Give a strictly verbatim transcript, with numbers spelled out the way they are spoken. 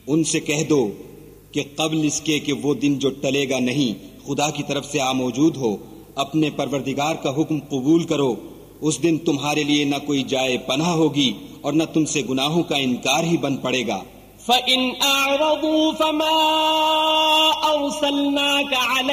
उनसे कह दो कि कब्ल इसके कि वो दिन जो टलेगा नहीं खुदा की तरफ से आ मौजूद हो, अपने परवरदिगार का हुक्म कबूल करो। उस दिन तुम्हारे लिए न कोई जाए पनाह होगी और न तुमसे गुनाहों का इनकार ही बन पड़ेगा। फ़इन अअरदू फ़मा अरसलनाका